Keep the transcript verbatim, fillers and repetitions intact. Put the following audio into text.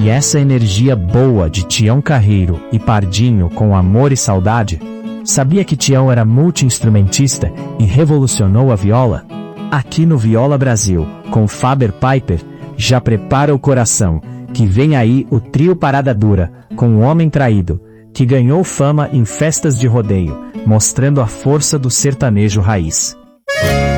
E essa energia boa de Tião Carreiro e Pardinho com Amor e Saudade? Sabia que Tião era multi-instrumentista e revolucionou a viola? Aqui no Viola Brasil, com Faber Piper, já prepara o coração, que vem aí o trio Parada Dura, com O Homem Traído, que ganhou fama em festas de rodeio, mostrando a força do sertanejo raiz.